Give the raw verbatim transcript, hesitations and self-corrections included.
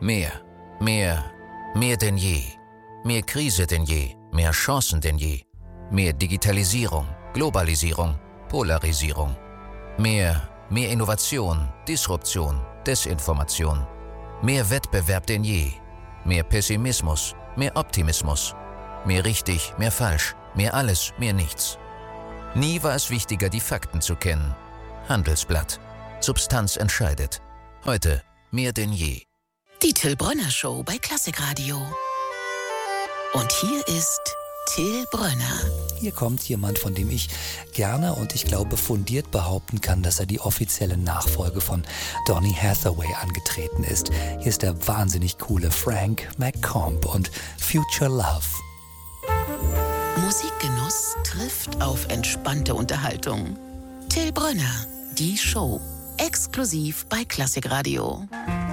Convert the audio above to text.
Mehr, mehr, mehr denn je. Mehr Krise denn je, mehr Chancen denn je. Mehr Digitalisierung, Globalisierung, Polarisierung. Mehr, mehr Innovation, Disruption, Desinformation. Mehr Wettbewerb denn je. Mehr Pessimismus, mehr Optimismus. Mehr richtig, mehr falsch, mehr alles, mehr nichts. Nie war es wichtiger, die Fakten zu kennen. Handelsblatt. Substanz entscheidet. Heute mehr denn je. Die Till Brönner Show bei Klassikradio. Und hier ist Till Brönner. Hier kommt jemand, von dem ich gerne und ich glaube fundiert behaupten kann, dass er die offizielle Nachfolge von Donny Hathaway angetreten ist. Hier ist der wahnsinnig coole Frank McComb und Future Love. Musikgenuss trifft auf entspannte Unterhaltung. Till Brönner, die Show. Exklusiv bei Klassikradio.